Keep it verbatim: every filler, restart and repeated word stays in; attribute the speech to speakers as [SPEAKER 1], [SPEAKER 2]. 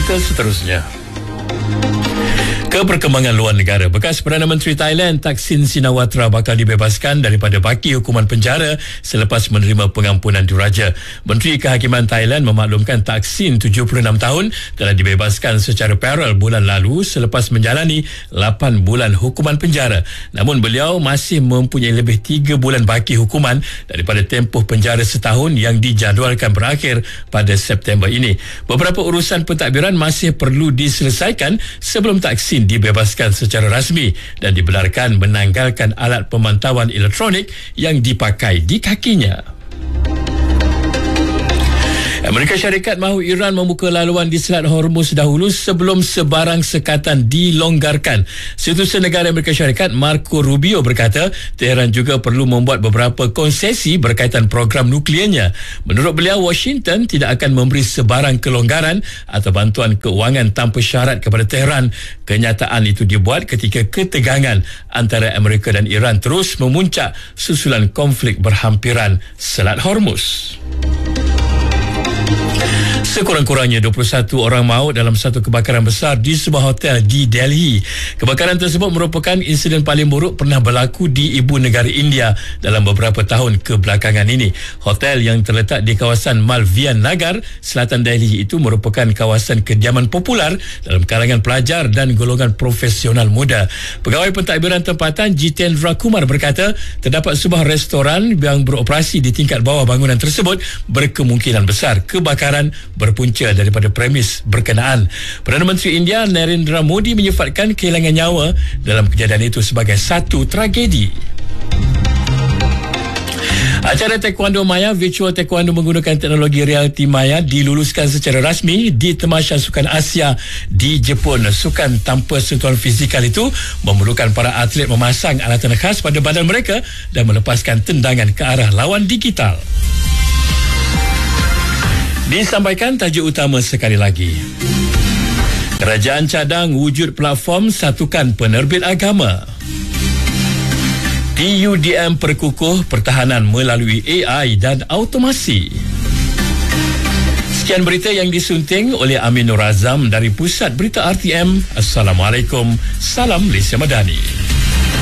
[SPEAKER 1] Berita seterusnya. Ke perkembangan luar negara, bekas Perdana Menteri Thailand Thaksin Shinawatra bakal dibebaskan daripada baki hukuman penjara selepas menerima pengampunan diraja. Menteri Kehakiman Thailand memaklumkan Thaksin tujuh puluh enam tahun telah dibebaskan secara paralel bulan lalu selepas menjalani lapan bulan hukuman penjara. Namun beliau masih mempunyai lebih tiga bulan baki hukuman daripada tempoh penjara setahun yang dijadualkan berakhir pada September ini. Beberapa urusan pentadbiran masih perlu diselesaikan sebelum Thaksin dibebaskan secara rasmi dan dibenarkan menanggalkan alat pemantauan elektronik yang dipakai di kakinya. Amerika Syarikat mahu Iran membuka laluan di Selat Hormuz dahulu sebelum sebarang sekatan dilonggarkan. Setiausaha Negara Amerika Syarikat Marco Rubio berkata Tehran juga perlu membuat beberapa konsesi berkaitan program nukliernya. Menurut beliau, Washington tidak akan memberi sebarang kelonggaran atau bantuan keuangan tanpa syarat kepada Tehran. Kenyataan itu dibuat ketika ketegangan antara Amerika dan Iran terus memuncak susulan konflik berhampiran Selat Hormuz. Sekurang-kurangnya dua puluh satu orang maut dalam satu kebakaran besar di sebuah hotel di Delhi. Kebakaran tersebut merupakan insiden paling buruk pernah berlaku di ibu negara India dalam beberapa tahun kebelakangan ini. Hotel yang terletak di kawasan Malvian Nagar, selatan Delhi itu merupakan kawasan kediaman popular dalam kalangan pelajar dan golongan profesional muda. Pegawai pentadbiran tempatan Jitendra Kumar berkata terdapat sebuah restoran yang beroperasi di tingkat bawah bangunan tersebut. Berkemungkinan besar kebakaran berpunca daripada premis berkenaan. Perdana Menteri India Narendra Modi menyifatkan kehilangan nyawa dalam kejadian itu sebagai satu tragedi. Acara Taekwondo Maya, Virtual Taekwondo menggunakan teknologi realiti maya diluluskan secara rasmi di Tamasya Sukan Asia di Jepun. Sukan tanpa sentuhan fizikal itu memerlukan para atlet memasang alatan khas pada badan mereka dan melepaskan tendangan ke arah lawan digital. Disampaikan tajuk utama sekali lagi. Kerajaan cadang wujud platform satukan penerbit agama. T U D M perkukuh pertahanan melalui A I dan automasi. Sekian berita yang disunting oleh Amin Nur Azam dari Pusat Berita R T M. Assalamualaikum. Salam Malaysia Madani.